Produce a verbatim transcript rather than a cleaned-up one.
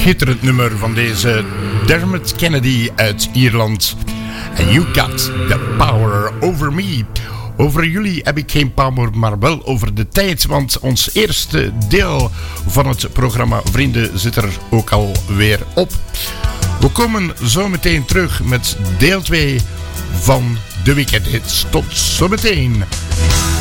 schitterend nummer van deze Dermot Kennedy uit Ierland. And you got the power over me. Over jullie heb ik geen power, maar wel over de tijd. Want ons eerste deel van het programma Vrienden zit er ook alweer op. We komen zo meteen terug met deel twee van de Weekend Hits. Tot zometeen.